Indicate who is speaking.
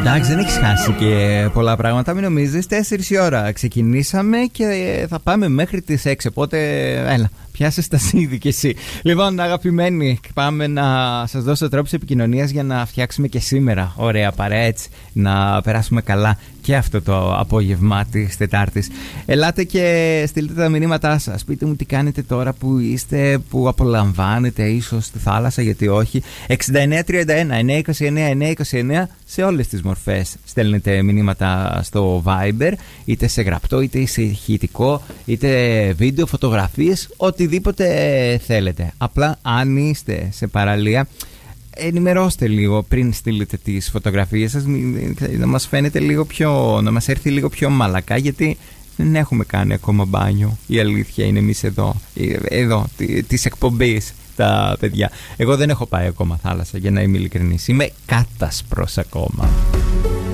Speaker 1: Εντάξει, δεν έχεις χάσει και πολλά πράγματα, μην νομίζεις. 4 η ώρα ξεκινήσαμε και θα πάμε μέχρι τις 6. Οπότε, έλα, πιάσε τα σίδη κι εσύ. Λοιπόν, αγαπημένοι, πάμε να σας δώσω τρόπους επικοινωνίας για να φτιάξουμε και σήμερα ωραία παρέα, έτσι, να περάσουμε καλά και αυτό το απόγευμα της Τετάρτης. Ελάτε και στείλτε τα μηνύματά σας. Πείτε μου τι κάνετε τώρα που είστε, που απολαμβάνετε ίσως στη θάλασσα, γιατί όχι. 6931 929 929, σε όλες τις μορφές στέλνετε μηνύματα στο Viber, είτε σε γραπτό, είτε σε ηχητικό, είτε βίντεο, φωτογραφίες, οτιδήποτε θέλετε. Απλά αν είστε σε παραλία, ενημερώστε λίγο πριν στείλετε τις φωτογραφίες σας, να μας φαίνεται λίγο πιο, να μας έρθει λίγο πιο μαλακά, γιατί δεν έχουμε κάνει ακόμα μπάνιο. Η αλήθεια είναι, εμείς εδώ της εκπομπής, τα παιδιά. Εγώ δεν έχω πάει ακόμα θάλασσα, για να είμαι ειλικρινής. Είμαι κάτασπρος ακόμα.